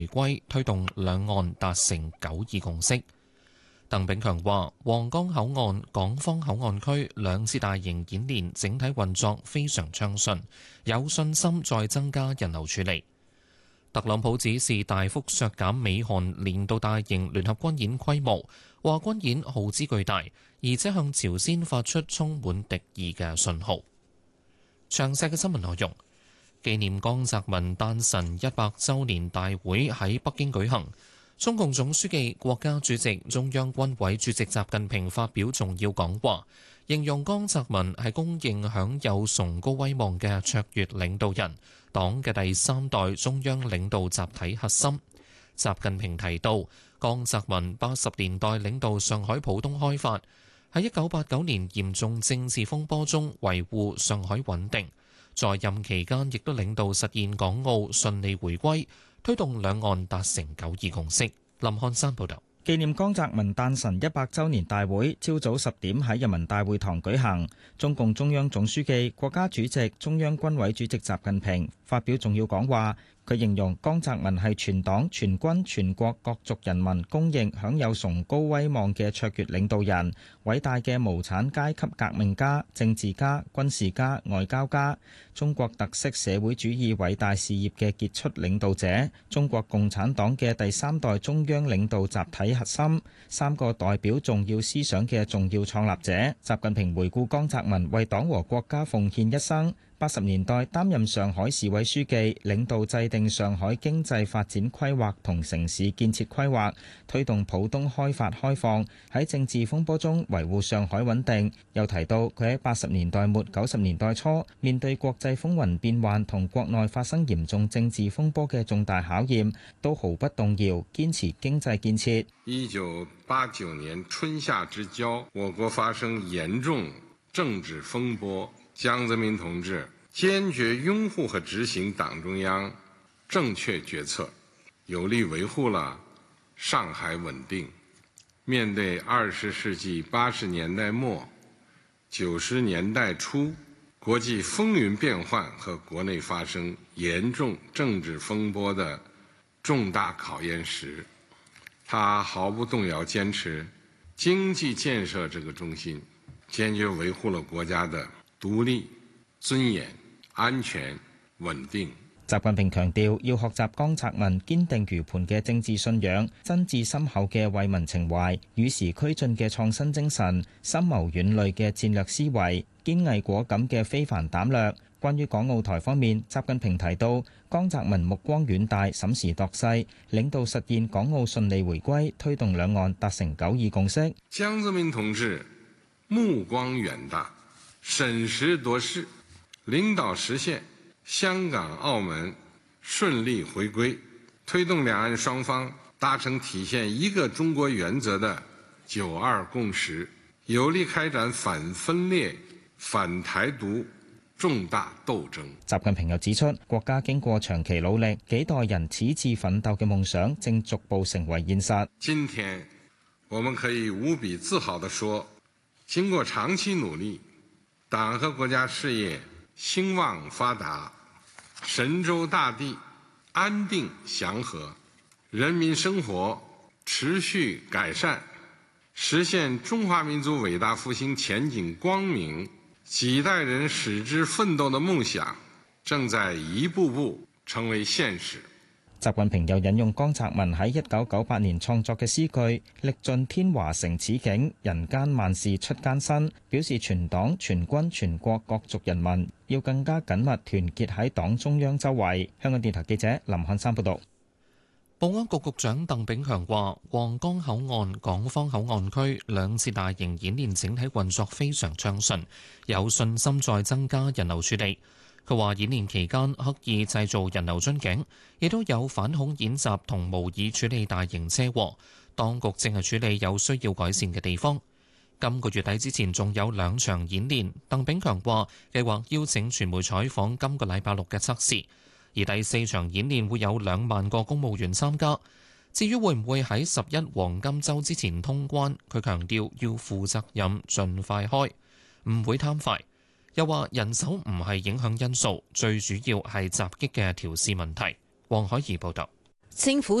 回歸，推動兩岸達成九二共識。鄧炳強話：皇崗口岸、港方口岸區兩次大型演練整體運作非常暢順，有信心再增加人流處理。特朗普指示大幅削減美韓年度大型聯合軍演規模，話軍演耗資巨大，而且向朝鮮發出充滿敵意嘅信號。詳細嘅新聞內容，紀念江澤民誕辰100週年大會喺北京舉行。中共總書記、國家主席、中央軍委主席習近平發表重要講話，形容江澤民係公認享有崇高威望嘅卓越領導人，黨嘅第三代中央領導集體核心。習近平提到，江澤民80年代領導上海浦東開發，喺1989年嚴重政治風波中維護上海穩定，在任期間亦都領導實現港澳順利回歸，推動兩岸達成九二共識。林漢山報導。 紀念江澤民誕辰100週年大會朝早10點喺人民大會堂舉行，中共中央總書記、國家主席、中央軍委主席習近平發表重要講話。佢形容江澤民係全黨全軍全國各族人民公認享有崇高威望嘅卓越領導人，偉大嘅無產階級革命家、政治家、軍事家、外交家，中國特色社會主義偉大事業嘅傑出領導者，中國共產黨嘅第三代中央領導集體核心，三個代表重要思想嘅重要創立者。習近平回顧江澤民為黨和國家奉獻一生。80年代擔任上海市委書記，領導制定上海經濟發展規劃同城市建設規劃，推動浦東開發開放，喺政治風波中維護上海穩定。又提到佢喺80年代末90年代初，面對國際風雲變幻同國內發生嚴重政治風波嘅重大考驗，都毫不動搖，堅持經濟建設。 1989年春夏之交，我國發生嚴重政治風波，江澤民同志堅決擁護和執行黨中央正確決策，有力維護了上海穩定。面對20世紀80年代末、90年代初國際風雲變幻和國內發生嚴重政治風波的重大考驗時，他毫不動搖堅持經濟建設這個中心，堅決維護了國家的獨立、尊嚴、安全、穩定。 習近平強調，要學習江澤民堅定如磐嘅政治信仰、真摯深厚嘅為民情懷、與時俱進嘅創新精神、深謀遠慮嘅戰略思維、堅毅果敢嘅非凡膽略。關於港澳台方面，習近平提到，江澤民目光遠大、審時度勢，領導實現港澳順利回歸，推動兩岸達成九二共識。 江澤民同志目光遠大、審時度勢，領導實現香港、澳門順利回歸，推動兩岸雙方達成體現一個中國原則的九二共識，有力開展反分裂、反台獨重大鬥爭。 習近平又指出，國家經過長期努力，幾代人矢志奮鬥嘅夢想正逐步成為現實。 今天，我們可以無比自豪地說，經過長期努力，黨和國家事業興旺發達，神州大地安定祥和，人民生活持續改善，實現中華民族偉大復興前景光明，幾代人矢志奮鬥的夢想正在一步步成為現實。 習近平又引用江澤民喺1998年創作嘅詩句：歷盡天華成此景，人間萬事出艱辛，表示全黨全軍全國各族人民要更加緊密團結喺黨中央周圍。香港電台記者林漢山報道。 保安局局長鄧炳強話，皇崗口岸、港方口岸區兩次大型演練整體運作非常暢順，有信心再增加人流處理。佢話演練期間刻意製造人流樽頸，亦都有反恐演習同模擬處理大型車禍。當局正係處理有需要改善嘅地方。今個月底之前仲有2場演練。鄧炳強話計劃邀請傳媒採訪今個禮拜6嘅測試，而第4場演練會有2萬個公務員參加。至於會唔會喺11黃金週之前通關，佢強調要負責任，盡快開，唔會貪快。又話人手唔係影響因素，最主要係襲擊嘅調試問題。黃海怡報導。 政府